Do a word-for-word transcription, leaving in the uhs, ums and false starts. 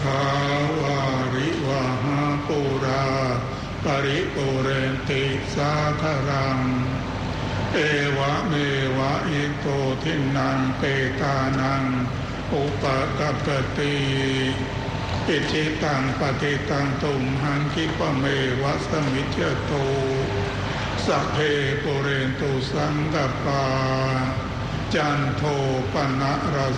าวาริวหาปุราปริปุเรนติสาคารังเอวะเมวะอิโตทินังเปตานังอุปกัปปติอิจิตังปฏิตังตุมหังคิปะเมวะสมิจจโตสัพเพปุเรนตุสังกปาจันโทปนะระ